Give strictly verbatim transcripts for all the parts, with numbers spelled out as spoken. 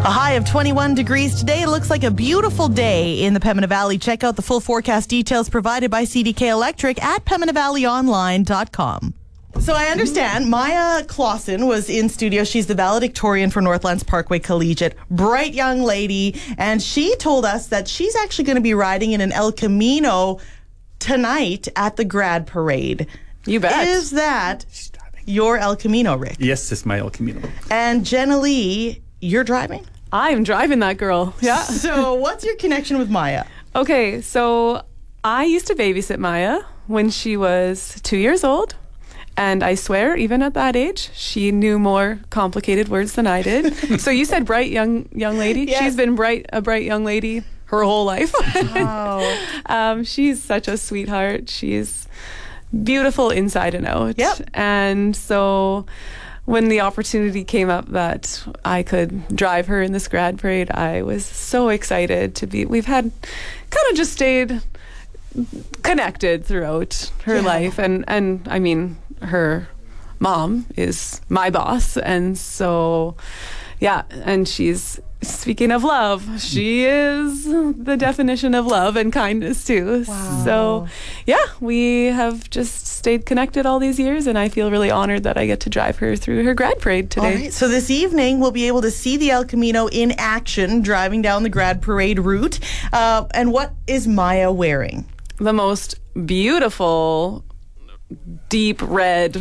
A high of twenty-one degrees today. It looks like a beautiful day in the Pembina Valley. Check out the full forecast details provided by C D K Electric at pembina valley online dot com. So I understand Maya Clausen was in studio. She's the valedictorian for Northlands Parkway Collegiate. Bright young lady. And she told us that she's actually going to be riding in an El Camino tonight at the grad parade. You bet. Is that your El Camino, Rick? Yes, it's my El Camino. And Jenna Lee, you're driving? I'm driving that girl. Yeah. So what's your connection with Maya? Okay, so I used to babysit Maya when she was two years old. And I swear, even at that age, she knew more complicated words than I did. So you said bright young young lady. Yes. She's been bright a bright young lady her whole life. Oh. um, she's such a sweetheart. She's beautiful inside and out. Yep. And so when the opportunity came up that I could drive her in this grad parade, I was so excited to be. We've had kind of just stayed connected throughout her Yeah. life, and and I mean, her mom is my boss, and so yeah, and she's, speaking of love, she is the definition of love and kindness too. Wow. So yeah, we have just stayed connected all these years, and I feel really honored that I get to drive her through her grad parade today. All right, so this evening we'll be able to see the El Camino in action, driving down the grad parade route. Uh, and what is Maya wearing? The most beautiful deep red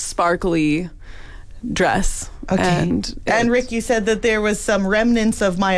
sparkly dress. Okay. And, And it- Rick, you said that there was some remnants of Maya